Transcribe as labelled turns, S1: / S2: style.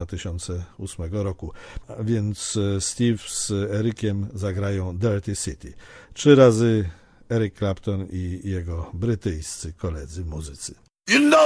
S1: 2008 roku. A więc Steve z Erikiem zagrają Dirty City. 3 razy Eric Clapton i jego brytyjscy koledzy muzycy.
S2: You know